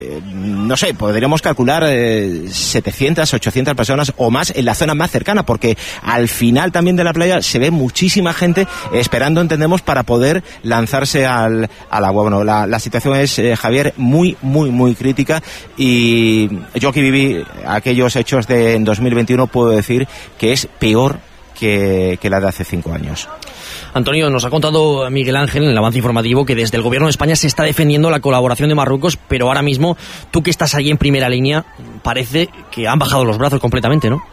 no sé, podríamos calcular 700, 800 personas o más en la zona más cercana, porque al final también de la playa se ve muchísima gente esperando, entendemos, para poder lanzarse al agua. Bueno, la situación es, Javier, muy crítica, y yo que viví aquellos hechos de en 2021 puedo decir que es peor que la de hace 5 años. Antonio, nos ha contado Miguel Ángel en el avance informativo que desde el gobierno de España se está defendiendo la colaboración de Marruecos, pero ahora mismo, tú que estás ahí en primera línea, parece que han bajado los brazos completamente, ¿no?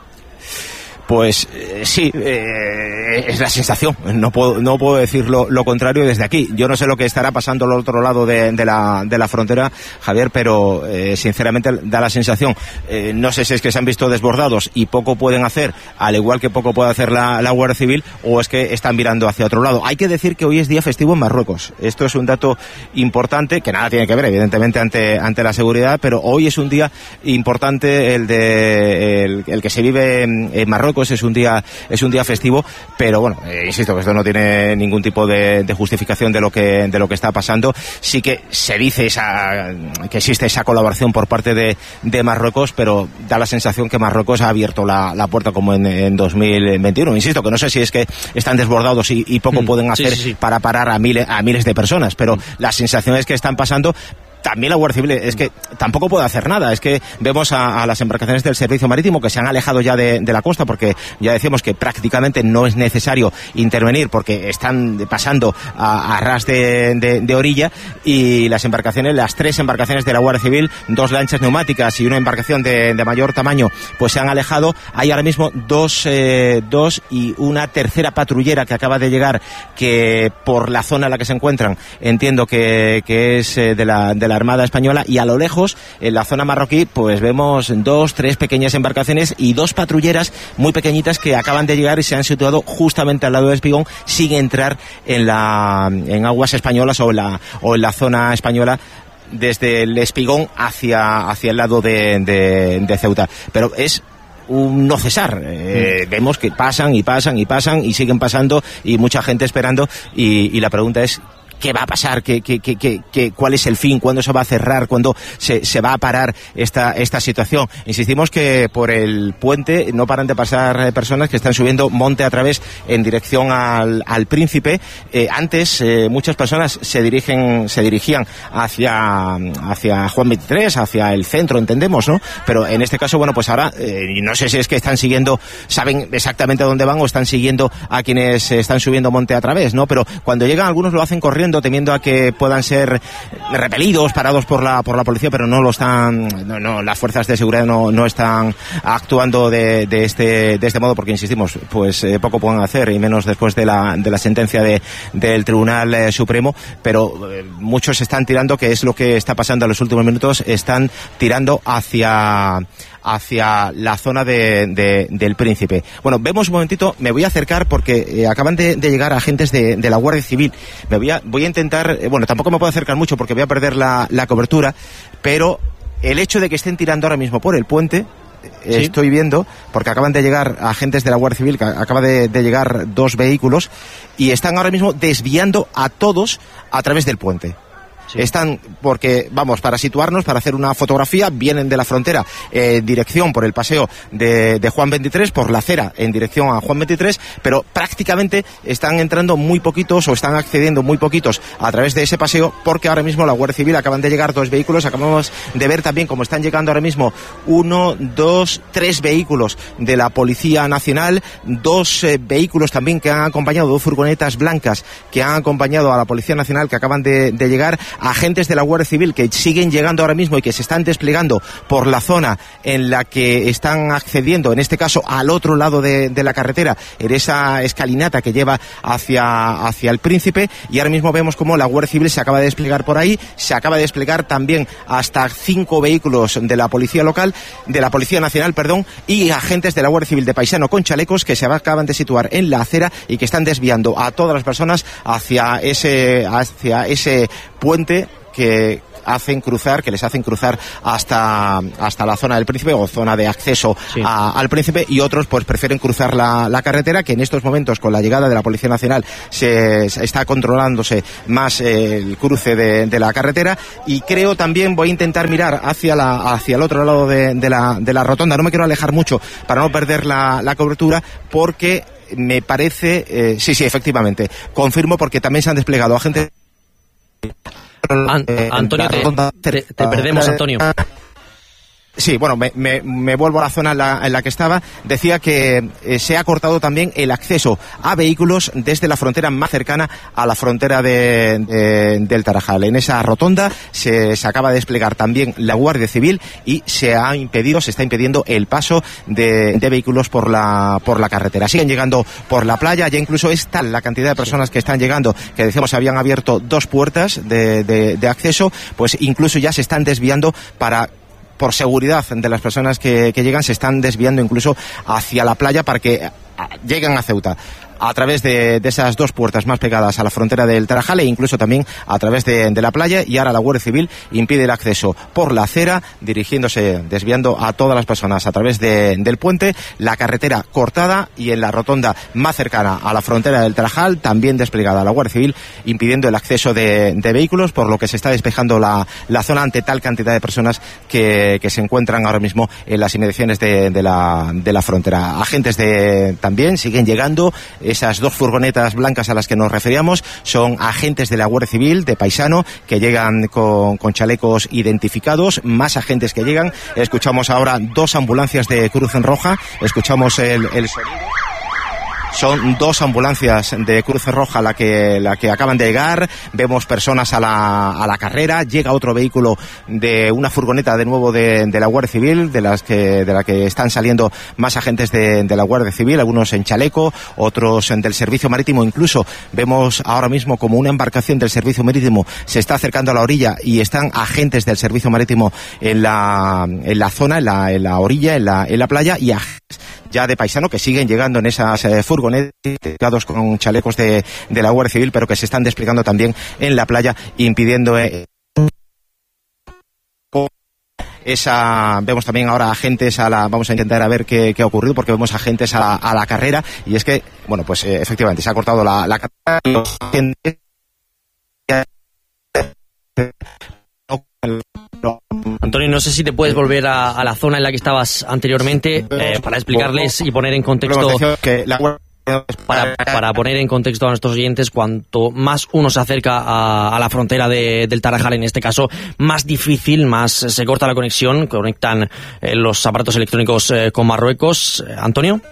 Pues sí, es la sensación. No puedo decir lo contrario desde aquí. Yo no sé lo que estará pasando al otro lado de la frontera, Javier, pero sinceramente da la sensación. No sé si es que se han visto desbordados y poco pueden hacer, al igual que poco puede hacer la Guardia Civil, o es que están mirando hacia otro lado. Hay que decir que hoy es día festivo en Marruecos. Esto es un dato importante, que nada tiene que ver, evidentemente, ante la seguridad, pero hoy es un día importante el que se vive en Marruecos. Es un día festivo, pero bueno, insisto que esto no tiene ningún tipo de justificación de lo que está pasando. Sí que se dice que existe esa colaboración por parte de Marruecos, pero da la sensación que Marruecos ha abierto la puerta como en 2021. Insisto que no sé si es que están desbordados y poco pueden hacer para parar a miles de personas, pero la sensación es que están pasando. También la Guardia Civil es que tampoco puede hacer nada. Es que vemos a las embarcaciones del servicio marítimo que se han alejado ya de la costa, porque ya decíamos que prácticamente no es necesario intervenir porque están pasando a ras de orilla, y las 3 embarcaciones de la Guardia Civil, 2 lanchas neumáticas y una embarcación de mayor tamaño, pues se han alejado. Hay ahora mismo dos y una tercera patrullera que acaba de llegar, que por la zona en la que se encuentran entiendo que es de la Armada Española, y a lo lejos, en la zona marroquí, pues vemos 2, 3 pequeñas embarcaciones y 2 patrulleras muy pequeñitas que acaban de llegar y se han situado justamente al lado del Espigón, sin entrar en aguas españolas o en la zona española, desde el Espigón hacia el lado de Ceuta. Pero es un no cesar. Vemos que pasan y siguen pasando, y mucha gente esperando, y la pregunta es: ¿qué va a pasar? ¿Cuál es el fin? ¿Cuándo se va a cerrar? ¿Cuándo se va a parar esta situación? Insistimos que por el puente no paran de pasar personas que están subiendo monte a través en dirección al Príncipe. Antes muchas personas se dirigían hacia Juan 23, hacia el centro, entendemos, ¿no? Pero en este caso, bueno, pues ahora no sé si es que están saben exactamente a dónde van, o están siguiendo a quienes están subiendo monte a través, ¿no? Pero cuando llegan, algunos lo hacen corriendo, temiendo a que puedan ser repelidos, parados por la policía, pero no lo están. No, las fuerzas de seguridad no están actuando de este modo, porque insistimos, pues poco pueden hacer, y menos después de la sentencia del Tribunal Supremo. Pero muchos están tirando, que es lo que está pasando en los últimos minutos, están tirando hacia la zona del Príncipe. Bueno, vemos un momentito, me voy a acercar porque acaban de llegar agentes de la Guardia Civil. Voy a intentar, bueno, tampoco me puedo acercar mucho porque voy a perder la cobertura, pero el hecho de que estén tirando ahora mismo por el puente, ¿sí? Estoy viendo, porque acaban de llegar agentes de la Guardia Civil, acaba de llegar 2 vehículos, y están ahora mismo desviando a todos a través del puente. Sí. Están, porque, vamos, para situarnos, para hacer una fotografía, vienen de la frontera en dirección por el paseo de Juan 23, por la acera en dirección a Juan 23, pero prácticamente están entrando muy poquitos, o están accediendo muy poquitos a través de ese paseo, porque ahora mismo la Guardia Civil, acaban de llegar 2 vehículos, acabamos de ver también cómo están llegando ahora mismo 1, 2, 3 vehículos de la Policía Nacional, 2 vehículos también que han acompañado, 2 furgonetas blancas que han acompañado a la Policía Nacional, que acaban de llegar, agentes de la Guardia Civil que siguen llegando ahora mismo y que se están desplegando por la zona en la que están accediendo, en este caso al otro lado de la carretera, en esa escalinata que lleva hacia el Príncipe, y ahora mismo vemos cómo la Guardia Civil se acaba de desplegar por ahí, se acaba de desplegar también hasta 5 vehículos de la Policía Local, de la Policía Nacional, perdón, y agentes de la Guardia Civil de paisano con chalecos que se acaban de situar en la acera y que están desviando a todas las personas hacia ese puente que hacen cruzar hasta la zona del Príncipe o zona de acceso al Príncipe, y otros pues prefieren cruzar la carretera, que en estos momentos con la llegada de la Policía Nacional se está controlándose más el cruce de la carretera. Y creo también, voy a intentar mirar hacia el otro lado de la rotonda, no me quiero alejar mucho para no perder la cobertura, porque me parece, sí, efectivamente, confirmo, porque también se han desplegado agentes. Antonio, te perdemos, Antonio. Sí, bueno, me vuelvo a la zona en la que estaba. Decía que se ha cortado también el acceso a vehículos desde la frontera más cercana a la frontera del Tarajal. En esa rotonda se acaba de desplegar también la Guardia Civil y se está impidiendo el paso de vehículos por la carretera. Siguen llegando por la playa, ya incluso es tal la cantidad de personas que están llegando, que decíamos habían abierto 2 puertas de acceso, pues incluso ya se están desviando por seguridad de las personas que llegan, se están desviando incluso hacia la playa para que lleguen a Ceuta a través de esas 2 puertas más pegadas a la frontera del Tarajal, e incluso también a través de la playa. Y ahora la Guardia Civil impide el acceso por la acera, desviando a todas las personas a través del puente, la carretera cortada, y en la rotonda más cercana a la frontera del Tarajal también desplegada la Guardia Civil, impidiendo el acceso de vehículos, por lo que se está despejando la zona ante tal cantidad de personas que se encuentran ahora mismo en las inmediaciones de la frontera. Agentes también siguen llegando. Esas 2 furgonetas blancas a las que nos referíamos son agentes de la Guardia Civil de paisano, que llegan con chalecos identificados, más agentes que llegan. Escuchamos ahora 2 ambulancias de Cruz Roja, escuchamos el sonido. Son 2 ambulancias de Cruz Roja la que acaban de llegar. Vemos personas a la carrera. Llega otro vehículo de una furgoneta de nuevo de la Guardia Civil, de la que están saliendo más agentes de la Guardia Civil, algunos en chaleco, otros del Servicio Marítimo. Incluso vemos ahora mismo como una embarcación del Servicio Marítimo se está acercando a la orilla, y están agentes del Servicio Marítimo en la zona, en la orilla, en la playa, y agentes ya de paisano que siguen llegando en esas furgonetas con chalecos de la Guardia Civil, pero que se están desplegando también en la playa, impidiendo vemos también ahora agentes vamos a intentar a ver qué ha ocurrido, porque vemos agentes a la carrera, y es que, bueno, pues efectivamente se ha cortado la carrera. Antonio, no sé si te puedes volver a la zona en la que estabas anteriormente para explicarles y poner en contexto, para poner en contexto a nuestros oyentes. Cuanto más uno se acerca a la frontera del Tarajal, en este caso, más difícil, más se corta la conexión, conectan los aparatos electrónicos con Marruecos. Antonio.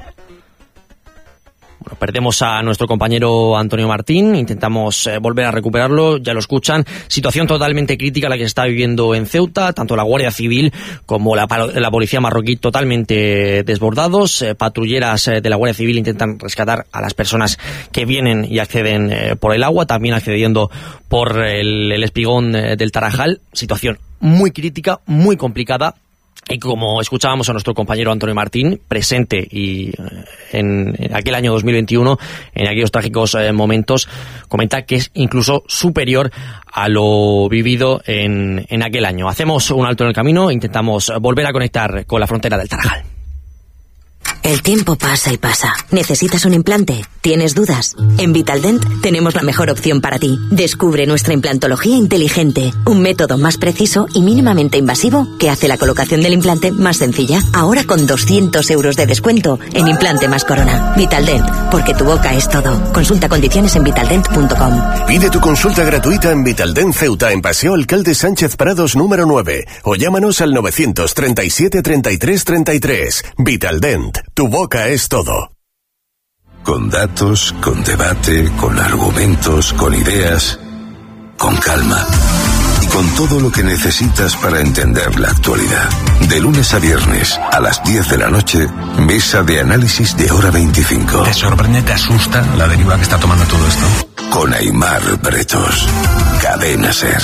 Bueno, perdemos a nuestro compañero Antonio Martín, intentamos volver a recuperarlo, ya lo escuchan. Situación totalmente crítica la que se está viviendo en Ceuta, tanto la Guardia Civil como la policía marroquí totalmente desbordados. Patrulleras de la Guardia Civil intentan rescatar a las personas que vienen y acceden por el agua, también accediendo por el espigón del Tarajal. Situación muy crítica, muy complicada. Y como escuchábamos a nuestro compañero Antonio Martín, presente y en aquel año 2021, en aquellos trágicos momentos, comenta que es incluso superior a lo vivido en aquel año. Hacemos un alto en el camino, intentamos volver a conectar con la frontera del Tarajal. El tiempo pasa y pasa. ¿Necesitas un implante? ¿Tienes dudas? En Vitaldent tenemos la mejor opción para ti. Descubre nuestra implantología inteligente, un método más preciso y mínimamente invasivo que hace la colocación del implante más sencilla. Ahora con 200 euros de descuento en implante más corona. Vitaldent, porque tu boca es todo. Consulta condiciones en vitaldent.com. Pide tu consulta gratuita en Vitaldent Ceuta, en Paseo Alcalde Sánchez Prados número 9, o llámanos al 937 33 33. Vitaldent. Tu boca es todo. Con datos, con debate, con argumentos, con ideas, con calma y con todo lo que necesitas para entender la actualidad. De lunes a viernes a las 10 de la noche, mesa de análisis de Hora 25. ¿Te sorprende, te asusta la deriva que está tomando todo esto? Con Aimar Bretos. Cadena SER.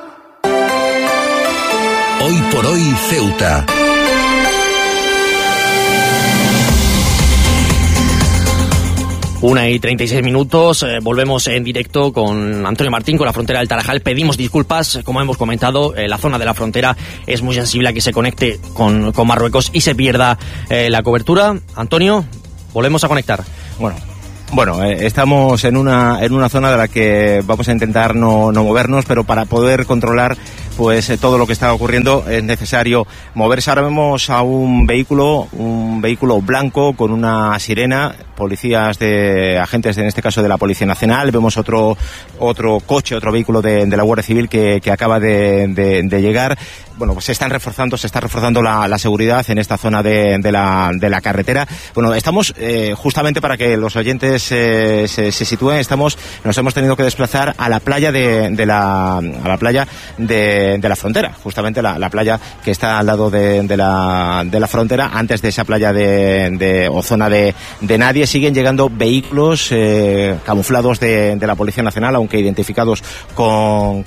Hoy por hoy, Ceuta. 1:36. Volvemos en directo con Antonio Martín, con la frontera del Tarajal. Pedimos disculpas, como hemos comentado, la zona de la frontera es muy sensible a que se conecte con Marruecos y se pierda la cobertura. Antonio, volvemos a conectar. Bueno, estamos en una zona de la que vamos a intentar no movernos, pero para poder controlar pues todo lo que está ocurriendo es necesario moverse. Ahora vemos a un vehículo blanco con una sirena, agentes en este caso de la Policía Nacional. Vemos otro coche, otro vehículo de la Guardia Civil que acaba de llegar. Bueno, pues se está reforzando la seguridad en esta zona de la carretera. Bueno, estamos justamente para que los oyentes se sitúen, nos hemos tenido que desplazar a la playa de la frontera, justamente la playa que está al lado de la frontera. Antes de esa playa o zona de nadie, siguen llegando vehículos camuflados de la Policía Nacional, aunque identificados con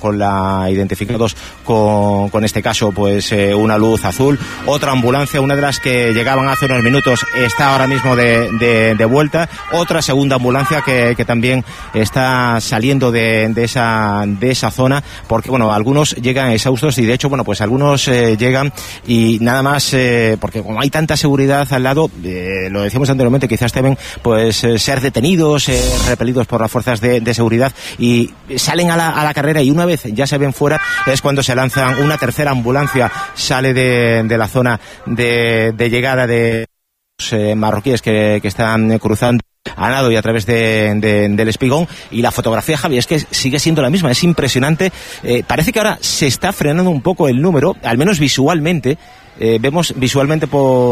este caso pues una luz azul. Otra ambulancia, una de las que llegaban hace unos minutos, está ahora mismo de vuelta. Otra segunda ambulancia que también está saliendo de esa zona, porque bueno, algunos llegan exhaustos y de hecho, bueno, pues algunos llegan y nada más, porque como hay tanta seguridad al lado, lo decíamos anteriormente, quizás temen pues ser detenidos, repelidos por las fuerzas de seguridad, y salen a la carrera, y una vez ya se ven fuera es cuando se lanzan. Una tercera ambulancia sale de la zona de llegada de los marroquíes que están cruzando a nado y a través del Espigón. Y la fotografía, Javi, es que sigue siendo la misma, es impresionante. Parece que ahora se está frenando un poco el número, al menos visualmente. Vemos visualmente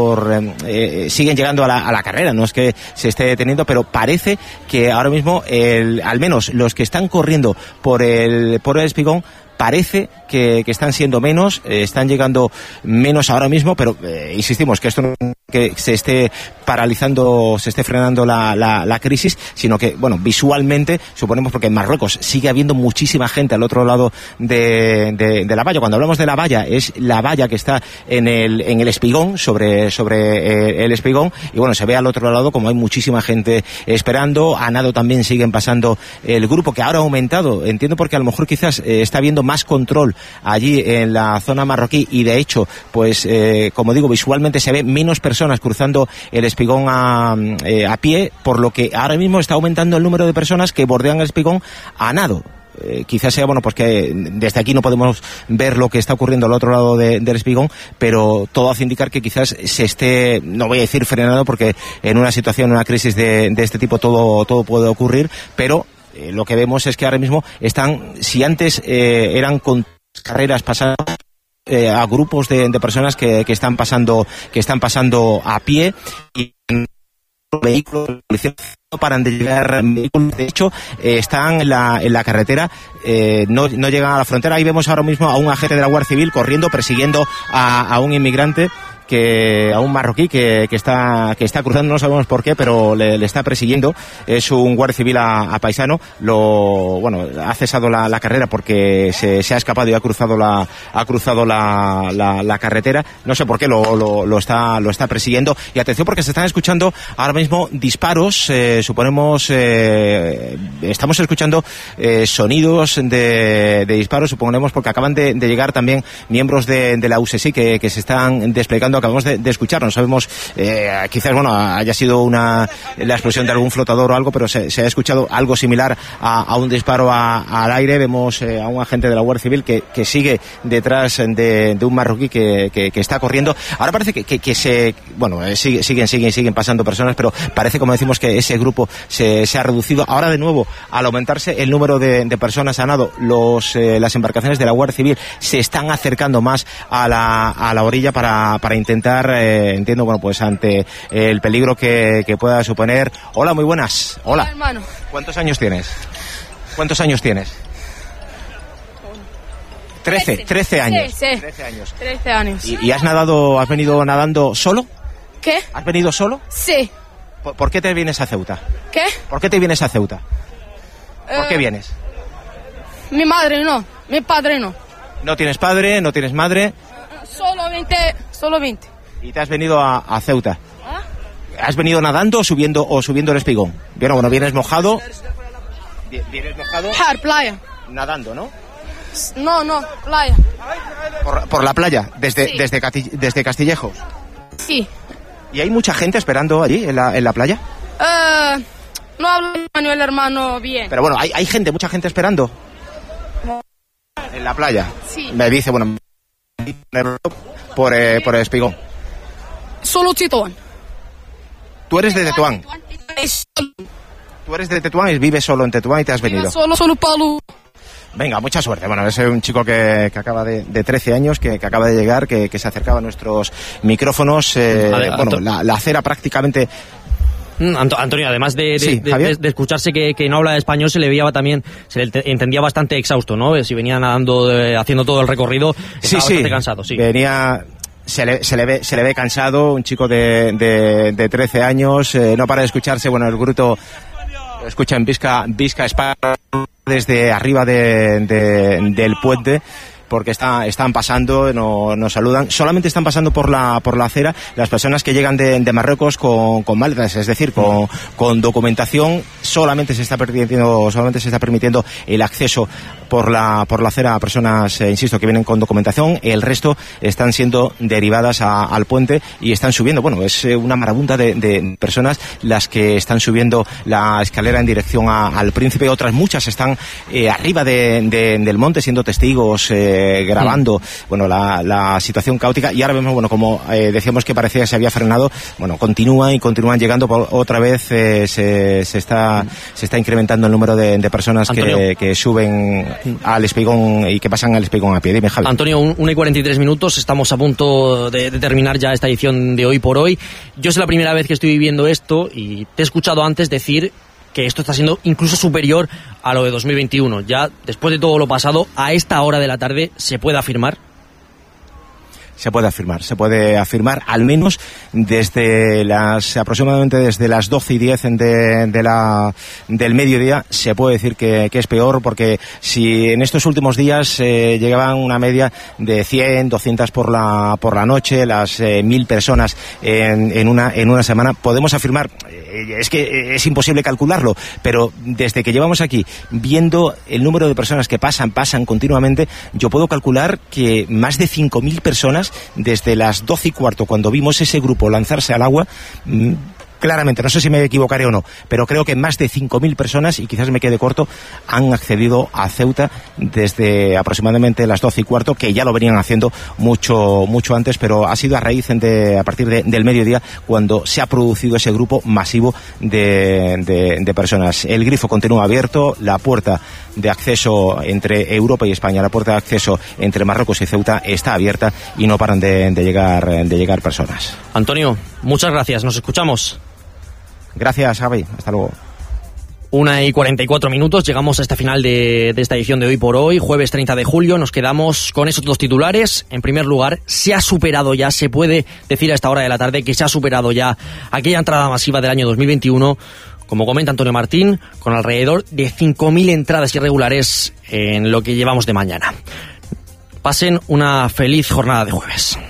siguen llegando a la carrera, no es que se esté deteniendo, pero parece que ahora mismo al menos los que están corriendo por el Espigón parece que están siendo menos, están llegando menos ahora mismo, pero insistimos que esto no que se esté paralizando, se esté frenando la crisis, sino que, bueno, visualmente, suponemos, porque en Marruecos sigue habiendo muchísima gente al otro lado de la valla. Cuando hablamos de la valla, es la valla que está en el Espigón, sobre el Espigón, y bueno, se ve al otro lado como hay muchísima gente esperando. A nado también siguen pasando el grupo, que ahora ha aumentado, entiendo, porque a lo mejor quizás está habiendo más control allí en la zona marroquí, y de hecho, pues como digo, visualmente se ve menos personas cruzando el Espigón a pie, por lo que ahora mismo está aumentando el número de personas que bordean el Espigón a nado. Quizás sea, bueno, pues que desde aquí no podemos ver lo que está ocurriendo al otro lado del Espigón, pero todo hace indicar que quizás se esté, no voy a decir frenado, porque en una situación, en una crisis de este tipo todo puede ocurrir, pero lo que vemos es que ahora mismo están, si antes eran con carreras pasadas, a grupos de personas que están pasando a pie, y en vehículos de policía no paran de llegar vehículos. De hecho, están en la carretera, no llegan a la frontera. Ahí vemos ahora mismo a un agente de la Guardia Civil corriendo, persiguiendo a un inmigrante, a un marroquí que está cruzando, no sabemos por qué, pero le está persiguiendo. Es un guardia civil a paisano. Ha cesado la carrera porque se ha escapado y ha cruzado la carretera. No sé por qué lo está persiguiendo. Y atención, porque se están escuchando ahora mismo disparos. Suponemos, estamos escuchando sonidos de disparos, suponemos, porque acaban de llegar también miembros de la UCSI que se están desplegando. Acabamos de escuchar, no sabemos, quizás haya sido la explosión de algún flotador o algo, pero se ha escuchado algo similar a un disparo al aire. Vemos a un agente de la Guardia Civil que sigue detrás de un marroquí que está corriendo. Ahora parece que siguen pasando personas, pero parece, como decimos, que ese grupo se ha reducido. Ahora, de nuevo, al aumentarse el número de personas a nado, las embarcaciones de la Guardia Civil se están acercando más a la orilla para intentar, entiendo, pues ante el peligro que pueda suponer. Hola, muy buenas. Hola, hermano. ¿Cuántos años tienes? 13 años. Sí. 13 años. 13 años. ¿Y has venido nadando solo? ¿Qué? ¿Has venido solo? Sí. ¿Por qué te vienes a Ceuta? ¿Qué? ¿Por qué te vienes a Ceuta? ¿Por qué vienes? Mi madre no, mi padre no. ¿No tienes padre, no tienes madre? Solo 20. ¿Y te has venido a Ceuta? ¿Ah? ¿Has venido nadando o subiendo el espigón? Bueno, vienes mojado. ¿Vienes mojado? Playa. Nadando, ¿no? No, playa. Por la playa, Sí. desde Castillejos. Sí. ¿Y hay mucha gente esperando allí en la playa? No hablo español, hermano, bien. Pero bueno, hay mucha gente esperando en la playa. Sí. Me dice, bueno, por el espigón. Solo Tetuán. Tú eres de Tetuán. Tú eres de Tetuán y vives solo en Tetuán y te has venido. Solo Palu. Venga, mucha suerte. Bueno, es un chico que acaba de 13 años, que acaba de llegar, que se acercaba a nuestros micrófonos. La acera prácticamente... Antonio, además de escucharse que no habla español, se le veía también, se le entendía bastante exhausto, ¿no? Si venía nadando, haciendo todo el recorrido, estaba bastante cansado. Sí. Venía... Se le ve cansado, un chico de 13 años, no para de escucharse, bueno, el grito lo escucha en Visca España desde arriba del puente, porque están pasando, nos saludan, solamente están pasando por la acera las personas que llegan de Marruecos con maletas, es decir, con documentación. Solamente se está permitiendo el acceso por la acera a personas, insisto, que vienen con documentación. El resto están siendo derivadas al puente y están subiendo. Bueno, es una marabunta de personas las que están subiendo la escalera en dirección al Príncipe. Otras muchas están arriba del monte siendo testigos, grabando, bueno, la situación caótica. Y ahora vemos, bueno, como decíamos que parecía que se había frenado, bueno, continúan llegando. Otra vez se está incrementando el número de personas que suben al espigón y que pasan al espigón a pie. Dime, Javi. Antonio, 1:43, estamos a punto de terminar ya esta edición de Hoy por Hoy. Yo es la primera vez que estoy viviendo esto y te he escuchado antes decir que esto está siendo incluso superior a lo de 2021. Ya, después de todo lo pasado, a esta hora de la tarde, ¿se puede afirmar? Se puede afirmar, al menos aproximadamente desde las 12:10 del mediodía, se puede decir que es peor, porque si en estos últimos días llegaban una media de 100, 200 por la noche, las 1.000 personas en una semana, podemos afirmar, es que es imposible calcularlo, pero desde que llevamos aquí viendo el número de personas que pasan continuamente, yo puedo calcular que más de 5.000 personas desde las 12:15, cuando vimos ese grupo lanzarse al agua, claramente, no sé si me equivocaré o no, pero creo que más de 5.000 personas, y quizás me quede corto, han accedido a Ceuta desde aproximadamente las 12:15, que ya lo venían haciendo mucho antes, pero ha sido a partir del mediodía cuando se ha producido ese grupo masivo de personas. El grifo continúa abierto, la puerta de acceso entre Europa y España, la puerta de acceso entre Marruecos y Ceuta está abierta y no paran de llegar personas. Antonio, muchas gracias, nos escuchamos. Gracias, Javi. Hasta luego. 1:44, llegamos a este final de esta edición de Hoy por Hoy, jueves 30 de julio. Nos quedamos con esos dos titulares. En primer lugar, se ha superado ya, se puede decir a esta hora de la tarde que se ha superado ya aquella entrada masiva del año 2021, como comenta Antonio Martín, con alrededor de 5.000 entradas irregulares en lo que llevamos de mañana. Pasen una feliz jornada de jueves.